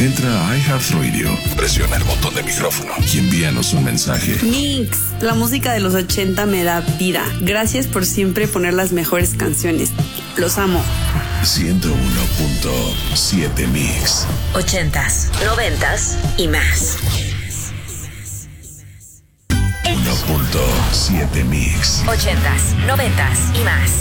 Entra a iHeartRadio, presiona el botón de micrófono y envíanos un mensaje. Mix, la música de los 80 me da vida. Gracias por siempre poner las mejores canciones. Los amo. 101.7 Mix. 80s, 90s y más. 1.7 Mix. 80s, 90s y más.